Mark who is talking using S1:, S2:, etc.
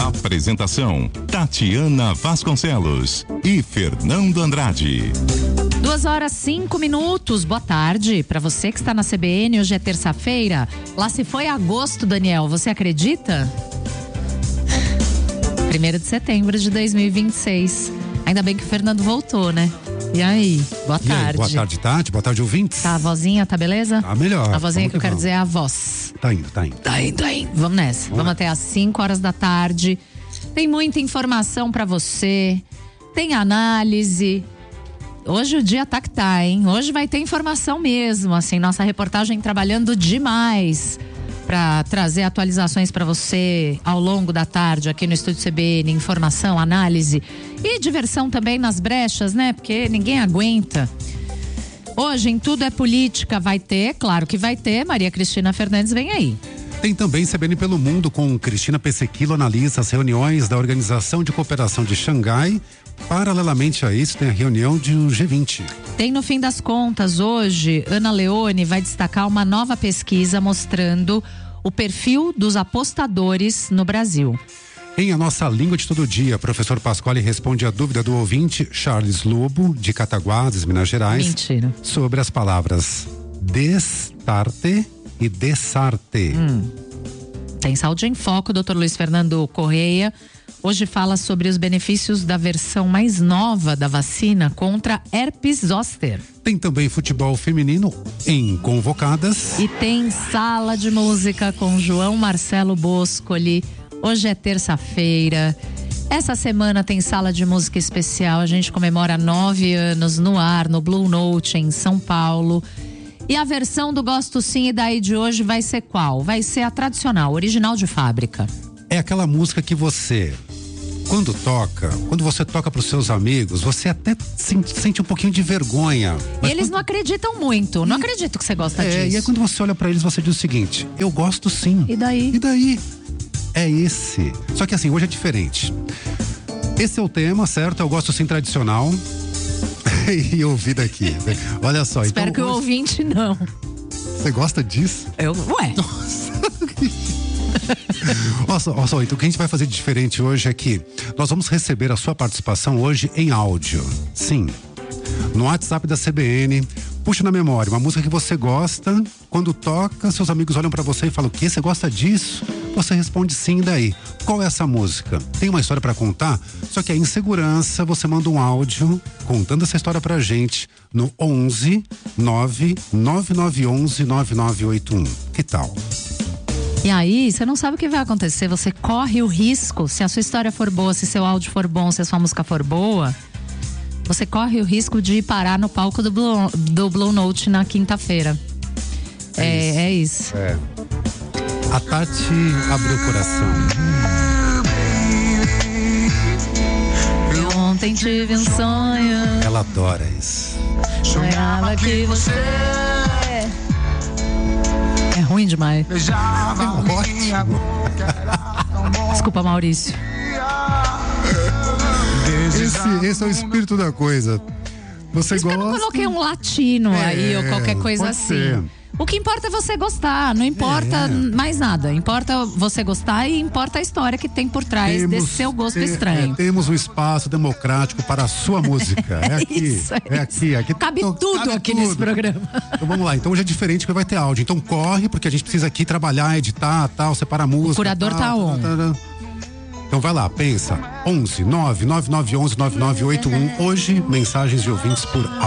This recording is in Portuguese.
S1: Apresentação: Tatiana Vasconcelos e Fernando Andrade.
S2: 2h05. Boa tarde para você que está na CBN. Hoje é terça-feira. Lá se foi agosto, Daniel. Você acredita? 1º de setembro de 2026. Ainda bem que o Fernando voltou, né? E aí? Boa tarde.
S3: Boa tarde, Tati. Boa tarde, ouvintes.
S2: Tá a vozinha, tá beleza?
S3: Tá melhor.
S2: A vozinha que eu quero dizer é a voz.
S3: Tá indo.
S2: Vamos nessa. Vamos até às 5h da tarde. Tem muita informação pra você. Tem análise. Hoje o dia tá que tá, hein? Hoje vai ter informação mesmo, assim, nossa reportagem trabalhando demais para trazer atualizações para você ao longo da tarde aqui no Estúdio CBN, informação, análise e diversão também nas brechas, né? Porque ninguém aguenta. Hoje em Tudo é Política vai ter, claro que vai ter, Maria Cristina Fernandes vem aí.
S3: Tem também CBN pelo Mundo com Cristina Pessequilo, analisa as reuniões da Organização de Cooperação de Xangai. Paralelamente a isso, tem a reunião do G20.
S2: Tem no fim das contas, hoje, Ana Leone vai destacar uma nova pesquisa mostrando o perfil dos apostadores no Brasil.
S3: Em A Nossa Língua de Todo Dia, professor Pasquale responde a dúvida do ouvinte Charles Lobo, de Cataguases, Minas Gerais.
S2: Mentira.
S3: Sobre as palavras destarte e dessarte.
S2: Tem Saúde em Foco, Dr. Luiz Fernando Correia. Hoje fala sobre os benefícios da versão mais nova da vacina contra herpes zoster.
S3: Tem também futebol feminino em Convocadas.
S2: E tem Sala de Música com João Marcelo Boscoli. Hoje é terça-feira. Essa semana tem Sala de Música especial. A gente comemora 9 anos no ar, no Blue Note, em São Paulo. E a versão do Gosto Sim e Daí de hoje vai ser qual? Vai ser a tradicional, original de fábrica.
S3: É aquela música que você, quando você toca para os seus amigos, você até sente um pouquinho de vergonha.
S2: Eles não acreditam muito, não acredito que você gosta disso.
S3: E aí quando você olha para eles, você diz o seguinte: eu gosto sim.
S2: E daí?
S3: E daí? É esse. Só que assim, hoje é diferente. Esse é o tema, certo? Eu gosto sim tradicional. E ouvi daqui. Olha só.
S2: Espero
S3: então,
S2: que o ouvinte não.
S3: Você gosta disso?
S2: Ué.
S3: Olha só, então o que a gente vai fazer de diferente hoje é que nós vamos receber a sua participação hoje em áudio. Sim. No WhatsApp da CBN, puxa na memória uma música que você gosta, quando toca, seus amigos olham pra você e falam: o quê? Você gosta disso? Você responde sim, daí. Qual é essa música? Tem uma história pra contar? Só que aí em segurança você manda um áudio contando essa história pra gente no 11 99911 9981. Que tal?
S2: E aí, você não sabe o que vai acontecer, você corre o risco, se a sua história for boa, se seu áudio for bom, se a sua música for boa, você corre o risco de parar no palco do Blue Note na quinta-feira. É isso.
S3: A Tati abriu o coração.
S2: Eu ontem tive um sonho.
S3: Ela adora isso.
S2: Sonhava que você... É ruim demais.
S3: É ótimo.
S2: Desculpa, Maurício.
S3: Esse é o espírito da coisa. Você
S2: Por isso
S3: gosta?
S2: que eu não coloquei um latino aí ou qualquer coisa
S3: pode
S2: assim.
S3: ser.
S2: O que importa é você gostar, não importa mais nada. Importa você gostar e importa a história que tem por trás desse seu gosto estranho.
S3: Temos um espaço democrático para a sua música. É aqui. Aqui.
S2: Cabe tudo aqui nesse programa.
S3: Então vamos lá. Então hoje é diferente porque vai ter áudio. Então corre, porque a gente precisa aqui trabalhar, editar, tal, separar a música.
S2: O curador tá on.
S3: Então vai lá, pensa. 11 99911 9981. Hoje, mensagens de ouvintes por áudio.